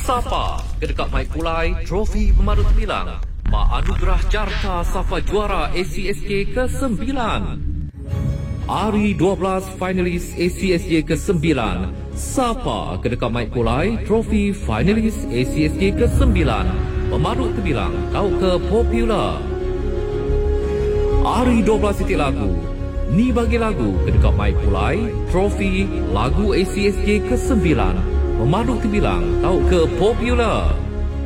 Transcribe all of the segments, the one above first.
Sapa kedekat Mai Pulai Trofi Pemadut Bilang Ma Anugerah Carta Safa Juara ACSJ ke-9. Hari 12 finalis ACSJ ke-9. Sapa kedekat Mai Pulai Trofi finalis ACSJ ke-9. Pemadut Bilang kau ke popular. Hari 12 titik lagu. Ni bagi lagu kedekat Mai Pulai Trofi lagu ACSJ ke-9. Pemaduk terbilang kau ke popular.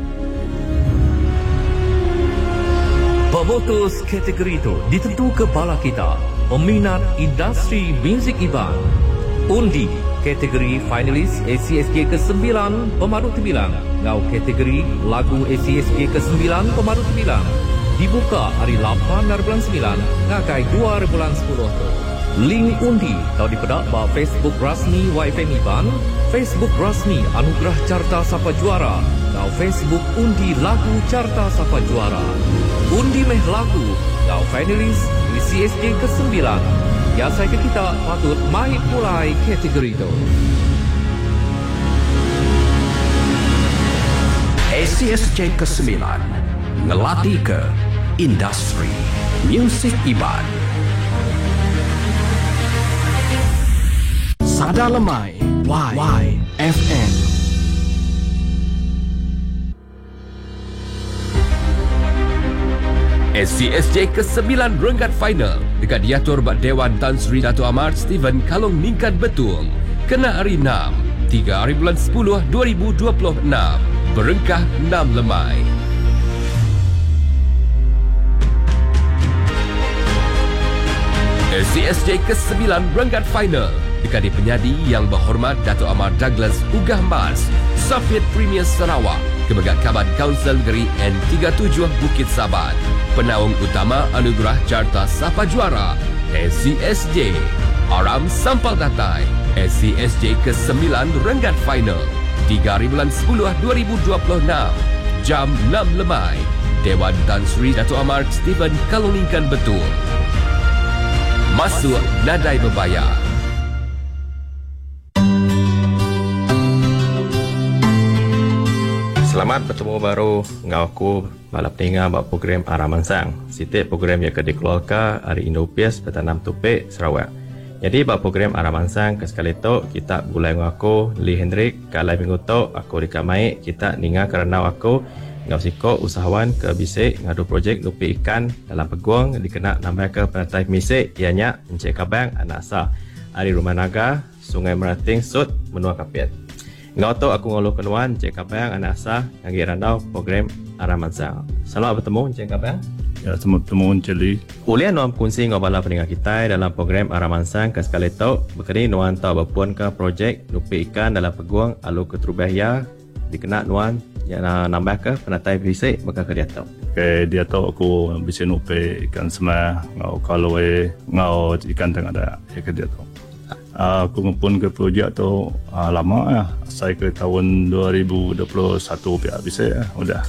Pemutus kategori itu ditentu kepala kita, peminat industri muzik Iban. Undi kategori finalis ACSJ ke-9 pemaduk terbilang kau kategori lagu ACSJ ke-9 pemaduk terbilang dibuka hari 8 dari bulan 9 ngakai 2 bulan 10 tu. Link undi kau dipedak ba Facebook rasmi YFM Iban, Facebook rasmi Anugerah Carta Sapa Juara, kau Facebook undi lagu Carta Sapa Juara. Undi meh lagu kau finalis di CSJ ke-9. Biasa ke kita patut mai pulai kategori itu. ACSJ ke-9 ngelatih ke industri muzik Iban. Sada Lemai YFM. SCSJ ke-9 Renggat Final dekat diatur bak Dewan Tan Sri Dato' Amar Steven Kalong Ningkat Betul. Kena hari 6, 3 hari bulan 10 2026. Berengkah 6 Lemai. SCSJ ke-9 Renggat Final dekat di penyadi yang berhormat Dato' Amar Douglas Ugah Mas, Safiat Premier Sarawak, Kemegat Kaban Kaunsil Negeri N37 Bukit Sabat, Penaung Utama Anugerah Carta Sapa Juara, SCSJ, Aram Sampal Datai, SCSJ ke-9 Renggat Final, 3 hari bulan 10 2026, jam 6 Lemai, Dewan Tan Sri Dato' Amar Steven Kaloningkan Betul. Masuk nadai berbayar. Selamat bertemu baru dengan aku balap dengar buat program Araman Sang. Sitik program yang dikeluarkan hari Indopias Petanam Tupik Sarawak. Jadi buat program Araman Sang ke sekali tu kita mulai dengan aku Lee Hendrik kalai minggu tu aku dikamai kita ninga kerana aku ngau siko usahawan ke bisik ngadu projek lupi ikan dalam peguang dikena nambah ke penatai misik ianya Encik Kabang Anasa Ari Rumah Naga Sungai Merating Sud Menua Kapiat. Ngau tu aku ngulu kenuan Encik Kabang Anasa ngagi randau program Araman Sang. Selamat bertemu Encik Kabang. Ya, selamat bertemu Encik Lee. Ulian nuan kunci ngau bala pendengar kita dalam program Araman Sang ke sekali tu berkini nuan tau berpuan ke projek lupi ikan dalam peguang alu ketrubahya dikena nuan yang nambah ke penatai bisik bakal ke dia tahu. Okay, dia tahu aku bisa nupe ikan semai ngau kaloi ngau ikan tengah ada ke dia tahu. Aku ngepun ke projek tu lama ya. Saya ke tahun 2021 pihak bisik udah.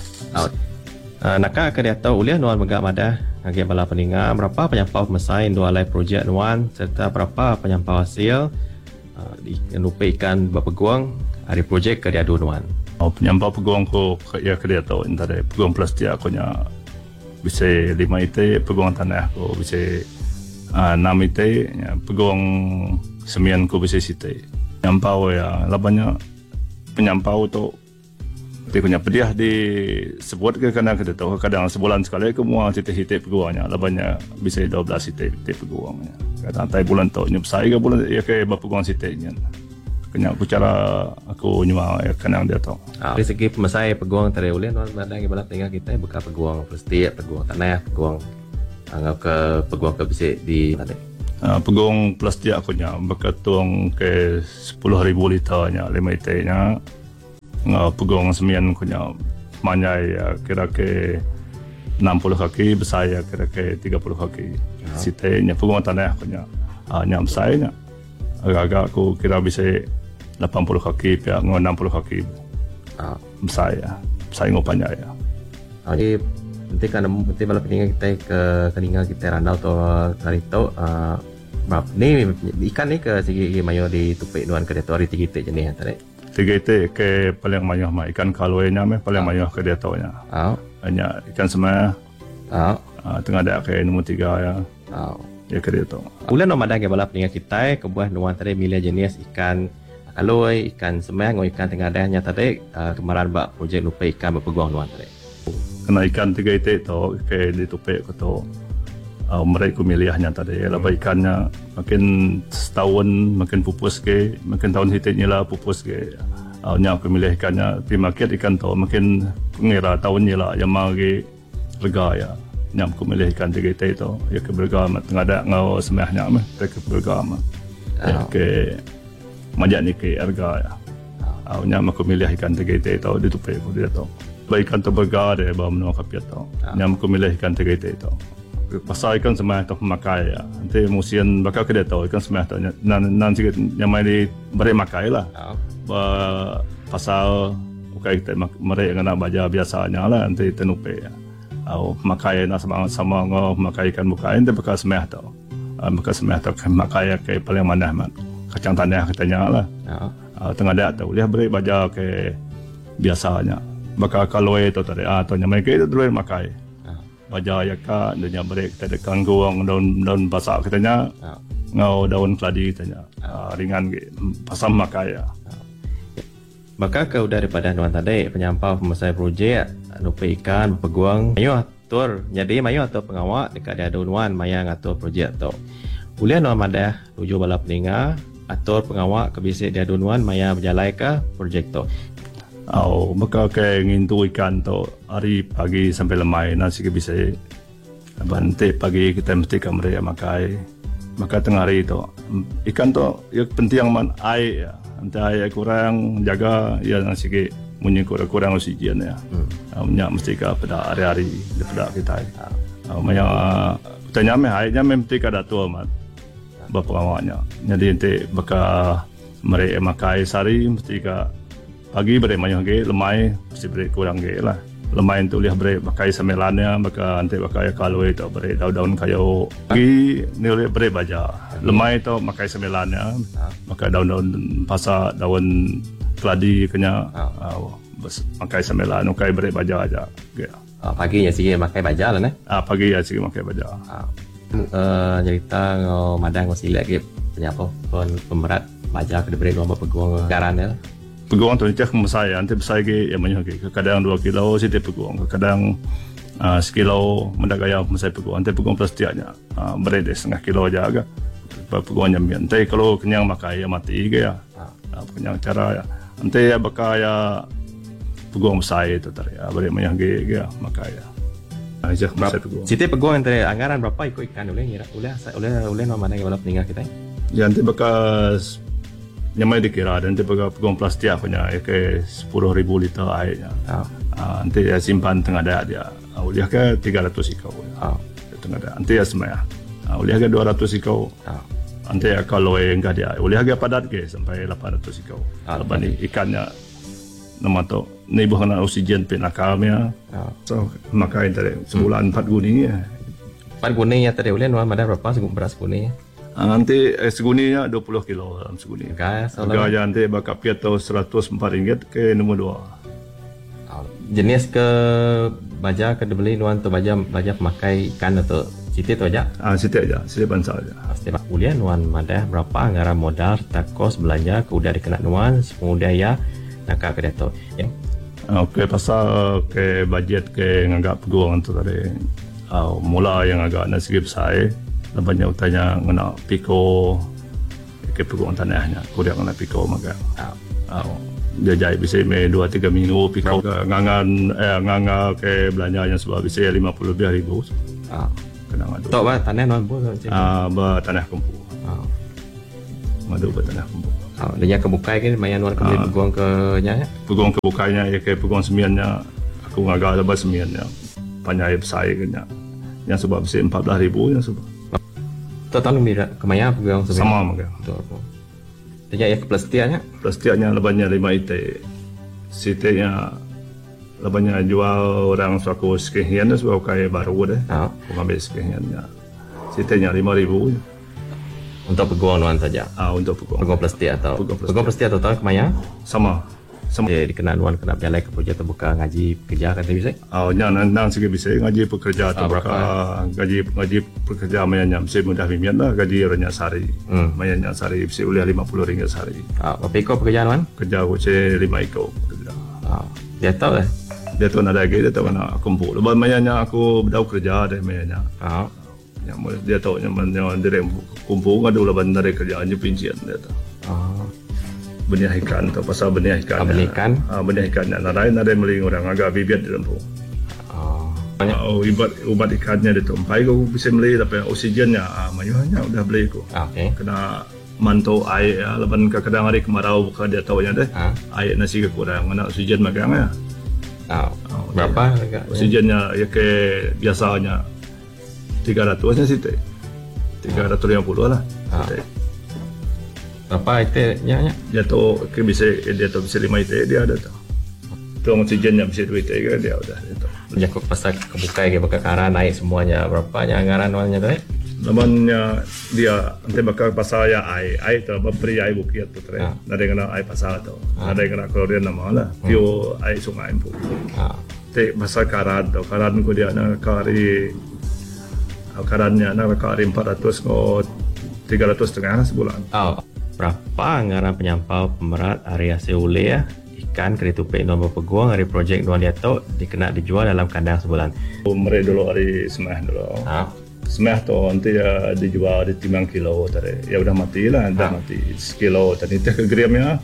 Nakak ke dia tahu uliah nuan megak madah ngagi bala peninga berapa penyampau mesain dua alai projek nuan serta berapa penyampau hasil di nupe ikan berpeguang hari projek ke dia nuan. Penyampau peguang ko ya ke dia tahu antara peguang plastik aku nya bisa 5 ite peguang tanah ko bisa 6 ite ya, peguang semian ko bisa site penyampau ya labanya penyampau tu dia punya pediah di sebut ke kadang kita tahu kadang sebulan sekali ke muang site peguangnya labanya bisa 12 site peguangnya kadang tai bulan tu nyup sai ke bulan ya ke peguang site nya kena aku cara aku nyuma ya kenang dia tu. Dari segi pemesai peguang tadi ulian tuan lagi balap tinggal kita buka peguang plastik, peguang tanah, peguang anggap ke peguang ke bisik di tadi. Peguang plastik aku nya berketung ke 10,000 liternya 5 nya. Peguang semian aku nya manyai ya, kira ke 60 kaki, besar ya kira ke 30 kaki. Sitenya peguang tanah aku nya nyam besarnya. Agak-agak aku kira bisa 80 kaki pihak 60 kaki besar ya besar ngopannya ya. Jadi nanti kan nanti malam peninggal kita ke keningal kita randau atau hari tu ni ikan ni ke segi mayo di tupik nuan ke detu hari 3 jenis tadi. tiga itu ke paling banyak mah ikan kalwenya paling banyak ke dia tahu nya. Hanya ikan semai. Tengah ada ke nombor 3 ya. Ya ke dia tahu. Ulan nomada ke balap dengan kita ke buah nuan tadi milih jenis ikan kaloi, ikan semai, ikan tengah adanya tadi kemarin bak projek lupa ikan berpeguang nuan tadi. Kena ikan tiga itu tahu ke di tupek ke tahu. Mereka milihnya tadi laba ikannya makin setahun makin pupus ke, makin tahun hitnya lah pupus ke. Nya aku milih ikannya di market ikan tu makin pengira tahunnya lah yang magi harga ya. Nya aku milih ikan tiga itu ya ke berga tengah ada ngau semahnya mah ke berga mah. Ya ke majak ni ke harga ya. Nya aku milih ikan tiga itu di tupek aku dia tu. Ikan tu berga dia bawa menua kapiat tu. Nya aku milih ikan tiga itu. Pasal ikan semai tu makai ya. Nanti musim bakal kita tahu ikan semai tu nanti yang main di beri makai lah. Pasal bukan kita mereka nak baca biasanya lah nanti tenupe ya. Makai nak sama ngau makai ikan bukai nanti bakal semai tu. Bakal semai tu makai ke paling mana mat. Kacang tanah katanya lah. Tengah ada tu dia beri baca ke biasanya. Bakal kalau itu tadi tu yang mereka itu dulu makai. Baja ya ka dunia break kita ada kangguang daun basah katanya ngau daun keladi katanya ringan ke pasam makaya maka kau daripada nuan tadi penyampau pemasai projek lupa ikan berpeguang mayu atur jadi mayu atau pengawak dekat dia ada nuan maya ngatur projek tu ulian nuan madah tuju bala peninga atur pengawak kebisik dia ada nuan maya berjalai ke projek tu. Maka ke ngintu ikan tu hari pagi sampai lemai nasi ke bisa bantai pagi kita mesti kamera makai maka tengah hari tu ikan tu yang penting man air ya antara air kurang jaga ya nasi ke munyi kurang oksigen ya mesti ke pada hari-hari daripada kita maya tanya me airnya mesti ke datua mat bapa awaknya jadi nanti baka mereka makai sari mesti ke pagi beri banyak ke lemai mesti beri kurang ke lah lemai tu lihat beri pakai semelannya maka nanti pakai kaloi tu beri daun-daun kayu pagi ni boleh beri baja lemai tu pakai semelannya maka daun-daun pasar daun keladi kena pakai semelan pakai beri baja aja pagi ya sih pakai baja lah pagi ya sih pakai baja cerita ngau madang ngau silek ke penyapa pemerat baja ke beri dua peguang garan ya peguang tu cak saya nanti besar ke yang banyak ke kadang 2 kilo setiap peguang kadang sekilo mendagaya saya peguang nanti peguang plastiknya beredar 1/2 kilo aja agak peguang nyambian nanti kalau kenyang makai ya mati ke ya kenyang cara ya nanti ya bakal ya peguang besar itu tadi ya beredar banyak ke ya makai ya ajak saya peguang setiap peguang nanti anggaran berapa ikut ikan oleh mana yang balap meninggal kita ya nanti bakal yang main dikira dan nanti peguam plastik punya ke 10,000 liter airnya. Nanti ya simpan tengah ada dia. Uliah ke 300 ikau. Tengah ada. Nanti ya semua. Uliah ke 200 ikau. Nanti ya kalau enggak dia. Uliah ke padat ke sampai 800 ikau. Lepas ni ikannya nama tu ni bukan oksigen penakalnya. So maka tadi sebulan 4 guni ya. 4 guni ya tadi uliah nuan ada berapa beras guni? Nanti seguninya 20 kilo dalam seguni. Harga nanti bakal piatau RM104 ke nombor 2. Jenis ke baja ke dibeli nuan tu baja pemakai ikan atau siti tu aja? Siti aja, siti bangsa aja. Setiap ulian nuan madah berapa anggaran modal serta kos belanja ke udah dikena nuan semudah ya nak ke dia tu. Ya. Okey pasal ke budget ke ngagak peguang tu tadi. Mula yang agak nasib saya banyak utanya kena piko ke peguam tanahnya kurang kena piko maka dia jai bisa 2-3 minggu piko ngangan ke belanjanya sebab bisa 50 lebih ribu kena ngadu tok ba tanah non bu ba tanah kumpu ngadu ba tanah kumpu dia kebukai kan mayan luar ke peguam ke nya peguam kebukainya ya ke peguam semiannya aku ngagak lebih semiannya panjai besar kena yang sebab bisa 14,000 yang sebab total mira kemaya peguang sama maka dia ya ke plastiknya lebihnya 5 IT sitenya lebihnya jual orang suku sekian sebab kaya baru deh mengambil sekiannya sitenya 5,000 Untuk peguam nuan saja. Untuk peguam. Peguam plastik atau Peguam plastik atau tahun kemaya? Sama. Dikenal nuan kena berjalan ke projek terbuka ngaji pekerja kata bisa? Nang segi bisa ngaji pekerja terbuka, ngaji pekerja mayanya bisa mudah mimian lah, gaji orangnya sehari. Mayanya sehari bisa uliah RM50 sehari. Berapa ekor pekerjaan nuan? Kerja aku saya 5 ekor kerja. Dia tahu lah. Dia tahu nak lagi, dia tahu nak kumpul. Lepas mayanya aku berdau kerja deh mayanya. Dia tahu yang dia kumpul ngadu leban dari kerjaan je pincian dia tahu. Benih ikan atau pasal benih ikan. Benih ikan. Benih ikan narai meling orang agak bibit di lembu. Ubat ikannya di tempat aku bisa beli tapi oksigennya mayuhnya udah beli aku. Kena mantau air ya, leban kadang hari kemarau bukan dia tahu nya deh. Air nasi kekurangan, mana oksigen magang ya. Berapa? Oksigennya ya ke biasanya 300 nya sih teh. 350 lah. Berapa itu nya? Dia tu bisa 5 itu dia ada tu. Tu oksigennya bisa 2 itu dia udah itu. Jakuk pasal kebuka ke bakal karan naik semuanya berapa nya anggaran nuannya tu? Lamannya dia nanti bakal pasal ya air tu beri air bukit tu teh. Ada yang kena air pasal tu. Ada yang kena klorin nama lah. Pure air sungai pun. Te pasal karan tu karan ko dia nak kari karannya nak kari 400 ko 300 sebulan. Berapa anggaran penyampau pemerat area seule ya ikan keritupek nuan berpeguang hari projek nuan dia tu dikena dijual dalam kandang sebulan. Mereka dulu hari semah dulu. Semah tu nanti ya dijual di timbang kilo tadi. Ya udah mati lah, dah mati sekilo. Tadi teh ke gramnya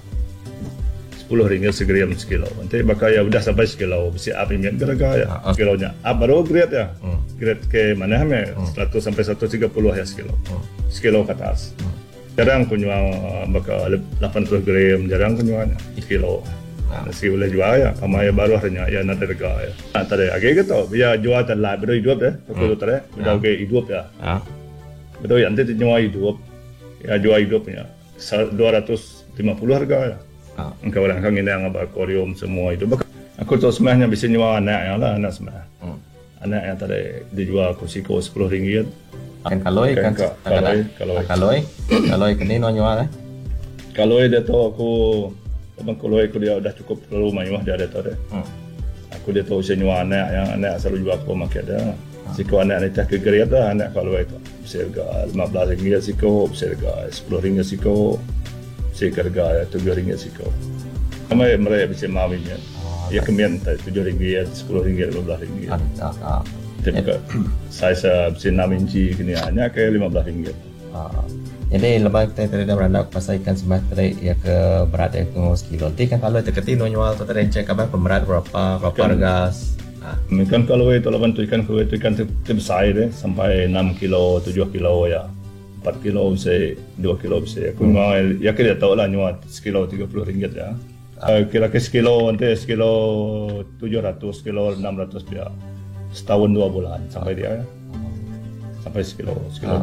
RM10 segram sekilo. Nanti bakal ya udah sampai sekilo. Bisa api mian gara-gara ya kilonya. Baru grade ya. Grade ke mana ya? 100 sampai 130 ya sekilo. Sekilo ke atas. Jarang aku jual bakal 80 gram, jarang aku jualnya kilo. Nasi boleh jual ya, kamaya baru hanya ya nak harga ya. Tadi agak gitu, biar jual terlah, betul hidup deh, betul tadi, betul ke hidup ya. Betul yang nanti jual hidup, ya jual hidupnya 250 harga ya. Engkau orang kang ini yang akuarium semua itu. Aku tu semahnya bisa jual anak lah, anak semah. Anak yang tadi dijual aku siko RM10. Kan kaloi kan kaloi kini no nyual kaloi dia tu aku abang kaloi aku dia dah cukup terlalu mayuh dia ada tu deh. Aku dia tahu saya nyual anak selalu jual aku makan dia. Siko anak ni tak kegeria dah anak kaloi tu. Bisa harga RM15 siko, bisa harga RM10 siko, bisa harga RM7 siko. Kami mereka bisa mawinnya. Ya kemian RM7, RM10, RM15. Tapi saya bisa 6 inci gini hanya ke RM15. Jadi lepas kita tidak beranda pasal ikan semah tadi ya ke berat ya ke sekilo. Nanti kan kalau terketi nonyual tu tadi cek apa pemerat berapa harga. Ikan kalau itu lawan tu ikan besar deh sampai 6 kilo 7 kilo ya. 4 kilo bisa 2 kilo bisa. Aku mau ya kita tahu lah nyual sekilo RM30 ya. Kira-kira sekilo nanti sekilo 700 kilo 600 biar. Setahun 2 bulan sampai dia ya. Sampai sekilo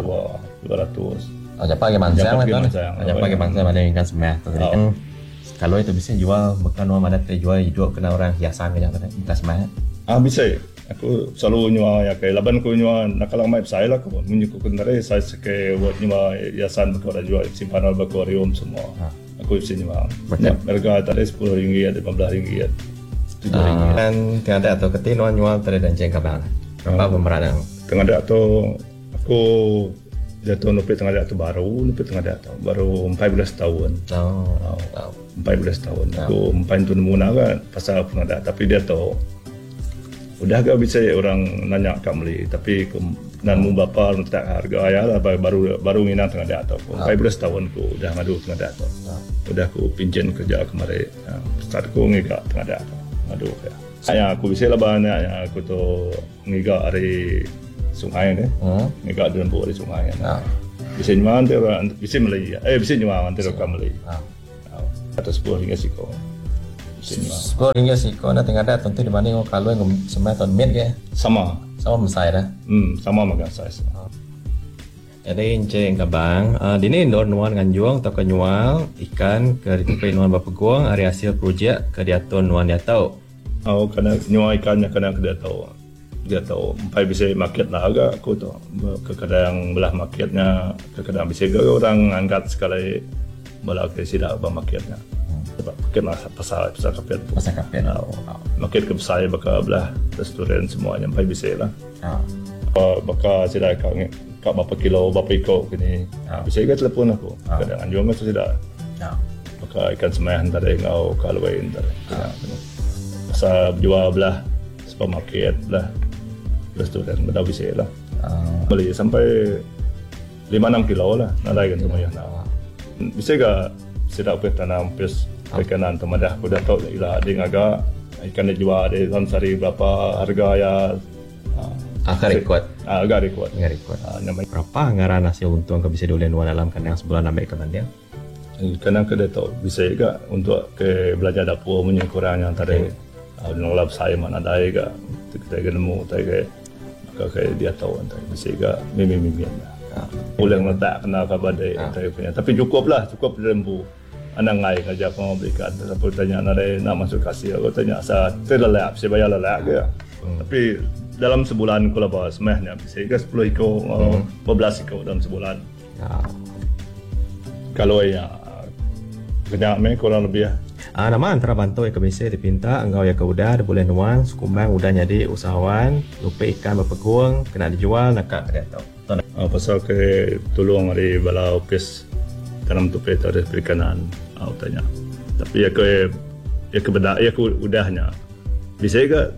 200. Aja pakai mansang kan? Aja pakai mansang mana ikan semah tu tadi kan. Kalau itu bisa jual bukan orang mana terjual hidup kena orang hiasan aja tadi ikan semah. Bisa. Aku selalu nyual ya kayak laban ku nyual nakalang mai saya lah aku menyuku kendari saya seke buat nyual hiasan bakal jual simpanan akuarium semua. Aku bisa nyual. Harga tadi RM10 RM15. Dan tengah atau ketinuan nyual tadi dan cek kabar. Berapa pemerat yang tengah atau aku jatuh nupi tengah atau baru 14 tahun. 14 tahun. Aku empan tu muna kan pasal pengada tapi dia tahu udah agak bisa orang nanya kat beli tapi nan mu bapa letak harga ya lah baru nginang tengah atau 14 tahun aku udah ngadu tengah atau. Udah aku pinjam kerja kemarin. Start aku ngigak tengah atau. Aduh ya. Saya aku bisa lah banyak yang aku tu ngigak dari sungai ni. Ngigak dalam buah di sungai. Bisa nyual nanti orang bisa Melayu. Bisa nyual nanti orang Melayu. Atau RM10 siko. RM10 siko na tengah ada tentu di mana kalau yang semua tahun mit ke? Sama mesai dah. Sama makan saya. Jadi enceng kabang, di ni nuan nganjuang atau kenyual ikan ke ditupai nuan berpeguang hari hasil projek ke diaton nuan dia tahu. Kena nyual ikannya kena ke dia tahu. dia tahu sampai bisa market lah agak aku tu kadang belah marketnya kadang bisa orang angkat sekali belah ke sidak marketnya sebab market pasar kapit market ke besar bakal belah restoran semuanya sampai bisa lah bakal sidak kau berapa kilo berapa ikut kini bisa ke telefon aku kadang anjung tu sidak bakal ikan semayan tadi ngau kalwain tadi pasal jual belah supermarket belah restoran pada bisa lah beli sampai 5-6 kilo lah nadai kan semuanya bisa ke sedap pe tanam pes perikanan temadah aku dah tahu ilah ada agak ikan dijual ada dalam sehari berapa harga ya agak rekod Berapa anggaran hasil untung ke bisa dioleh nuan dalam kandang sebulan ambil ke banding? Kadang kita tahu bisa juga untuk ke belajar dapur punya kurang yang tadi nolap saya mana ada juga kita nemu tadi kayak dia tahu tadi bisa juga mimi boleh letak kena kabar tadi punya tapi cukup lembu anak ngai kerja pemberikan tapi tanya ada nak masuk kasih aku tanya saya terlelap saya bayar lelak ke tapi dalam sebulan kalau bawa semahnya bisa juga 10 ekor 12 ekor dalam sebulan kalau ya kena kurang lebih nama antara bantu yang bisa dipinta engkau ya ke udah boleh nuang sukumbang udah jadi usahawan lupa ikan berpeguang kena dijual nak ada tahu pasal ke tolong dari bala opis dalam tu peta ada perikanan tanya tapi ya ke bedak ya ke udahnya bisa ke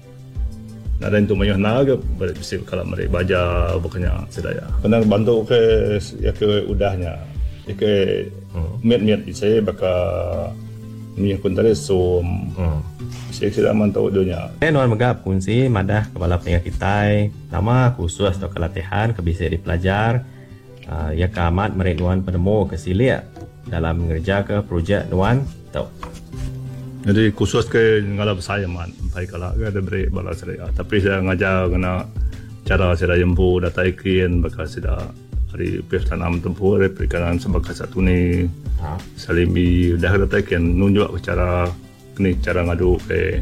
ada yang tu mayuh naga bisa kalau mereka baca bukannya sedaya kena bantu ke ya ke udahnya ya ke met bisa bakal menyekun tadi som saya mantau dunia nuan megap kunci madah kepala peningkat kita nama khusus atau kelatihan ke bisa dipelajar ya kamat mereka nuan penemu ke silia dalam mengerja ke projek nuan tahu jadi khusus ke ngalap saya baik kalau ada beri bala saya tapi saya ngajar kena cara saya jempu data ikin bakal saya hari tanam tempur perikanan sebagai satu ni salimi dah data ikin nunjuk cara cara ngadu ke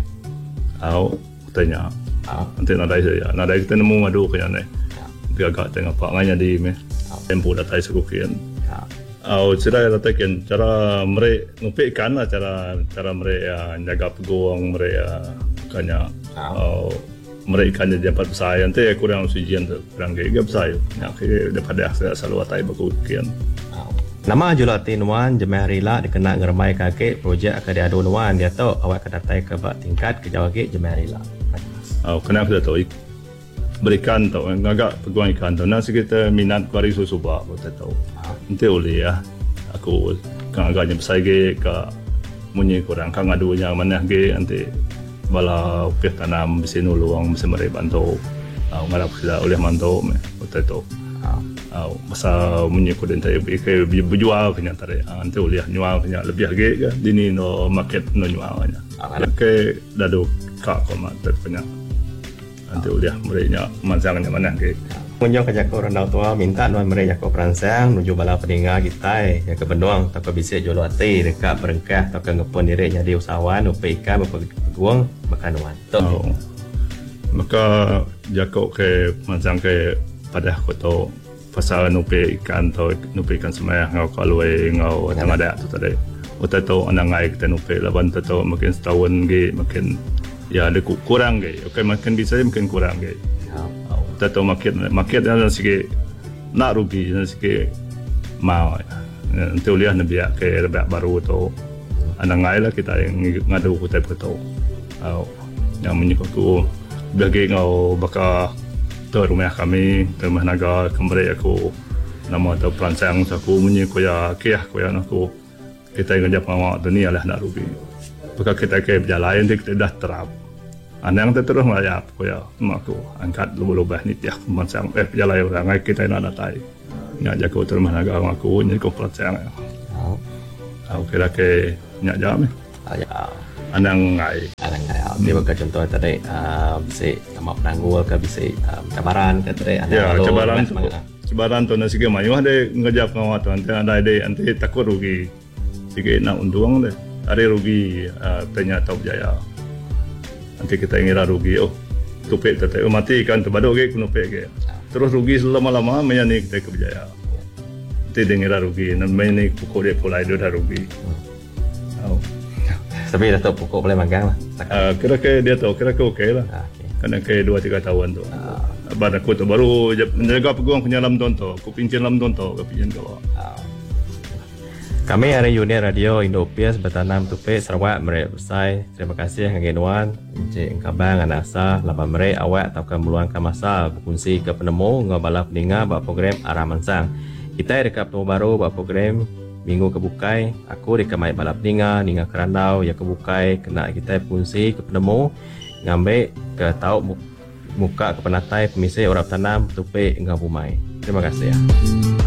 tanya nanti nadai kita nemu ngadu ke ni dia agak tengah pak nganya di tempo data sekukian cara data ikin cara mereka ngupik ikan lah cara mereka jaga peguang mereka kanya mereka ikannya dapat besar nanti kurang oksigen kurang gaya besar daripada saya selalu atai bakukian nama julati nuan jemaah rila dikena ngermai kakek projek akan diadu nuan dia tahu awak akan datai ke bak tingkat ke jawagi jemaah rila kena aku dah tahu berikan tahu agak peguang ikan tahu nasi kita minat kuari susu bah aku tahu nanti boleh ya aku kan agaknya besar ke munyi kurang kan adunya mana ke nanti bala upih tanam bisa nulung bisa mereka bantu ngarap sudah oleh mantu aku tahu masa menyekut dan saya berjual kena tarik nanti boleh nyual kena lebih lagi kan dini no market no nyualnya ke dadu kak komat terpenyang nanti boleh mereka mansangnya mana ke menjauh kerja ke orang tua minta nuan mereka ke perangsang menuju bala peninggal kita yang ke Benuang atau ke bisa jual hati dekat berengkah atau ke ngepun diri jadi usahawan upah ikan berpeguang makan nuan maka jakok ke mansang ke pada kota pasal nupi ikan atau nupi ikan semaya ngau kalui ngau tengah ada tu tadi. Kita tahu anak ngai kita nupi laban tahu makin setahun ge makin ya ada kurang ge. Okey makin bisa makin kurang ge. Kita tahu market ada sikit nak rugi dan sikit mau. Nanti uliah nabi ke rebak baru tu anak ngai lah kita yang ngadu kita tahu. Yang menyikutku bagi ngau bakal rumah kami, rumah naga kembali aku nama atau perancang aku punya kuya aku kita yang kerja pengawal dunia lah nak rugi. Maka kita ke berjalan kita dah terap. Anak yang terus melayap kuya aku angkat lubah ni tiap perancang berjalan orang kita nak datai. Nyak jago tu rumah naga aku ni ko perancang. Aku kira ke nyak jam. Anang ngai. Dia bagi contoh tadi bisa nama penanggul ke bisa cabaran ke tadi ya cabaran tu nasi ke mayu ada ngejap ngawat nanti nanti takut rugi sikit nak untung deh ada rugi tanya tahu jaya nanti kita ngira rugi tupik tetek mati kan terbaduk ke kuno pek ke. Terus rugi selama-lama maya ni kita keberjaya. Ti dengar rugi, nan maya ni pokok dia pulai dia dah rugi. Tapi Datuk pokok boleh magang lah. Kira-kira dia tahu, kira-kira okey lah. Okay. Kena ke 2-3 tahun tu. Abang aku tu baru menjaga peguam punya lam tonto, aku pincin lam tonto, aku pincin kau. Kami hari unit radio Indo-Pias Bertanam Tupik Sarawak mereka bersai. Terima kasih Encik Encik Kabang Anasa laban mereka awak atau meluangkan masa berfungsi ke penemu ngabala peninga buat program Arah Mansang. Kita dekat penemu baru buat program Minggu Kebukai. Aku dekat mai balap peninga ninga kerandau ya kebukai kena kita fungsi ke penemu ngambil ke tahu muka ke penatai pemisai orang tanam Tupik ngabumai. Terima kasih ya.